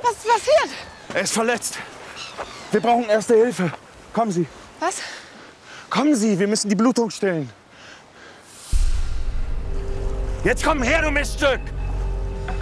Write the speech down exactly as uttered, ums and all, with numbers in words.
Was ist passiert? Er ist verletzt. Wir brauchen Erste Hilfe. Kommen Sie. Was? Kommen Sie, wir müssen die Blutung stillen. Jetzt komm her, du Miststück!